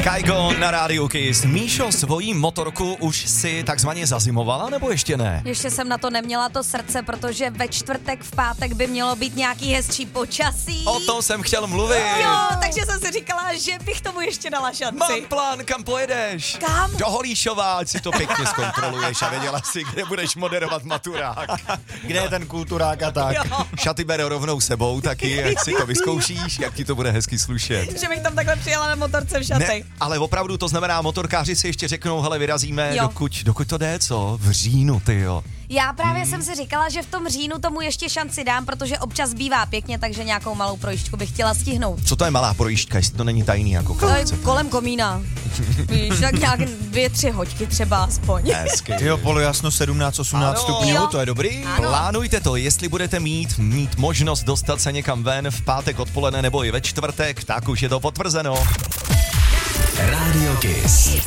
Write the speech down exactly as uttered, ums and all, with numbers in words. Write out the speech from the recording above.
Kajgo na rádiu Kiss. Míšo, svojí motorku už si takzvaně zazimovala, nebo ještě ne? Ještě jsem na to neměla to srdce, protože ve čtvrtek, v pátek by mělo být nějaký hezčí počasí. O tom jsem chtěl mluvit. Jo, takže jsem si říkala, že bych tomu ještě dala šanci. Mám plán, kam pojedeš? Kam? Do Holíšova, ať si to pěkně zkontroluješ a věděla si, kde budeš moderovat maturák. Kde je ten kulturák a tak. Jo. Šaty bere rovnou sebou, taky ať si to vyzkoušíš, jak ti to bude hezky slušet. Že bych tam takhle přijela na motorce v šatech. Ne, ale opravdu to znamená, motorkáři si ještě řeknou, hele, vyrazíme, Jo. dokud, dokud to jde, co? V říjnu, tyjo. Já právě hmm. jsem si říkala, že v tom říjnu tomu ještě šanci dám, protože občas bývá pěkně, takže nějakou malou projížďku bych chtěla stihnout. Co to je malá projížďka, jestli to není tajný jako To je kalce? kolem komína. Víš, tak nějak dvě, tři hoďky třeba aspoň. Hezky. Jo, polojasno sedmnáct osmnáct Ano. stupňů, Jo. to je dobrý. Ano. Plánujte to, jestli budete mít, mít možnost dostat se někam ven v pátek odpoledne nebo i ve čtvrtek, tak už je to potvrzeno. Radio Kiss.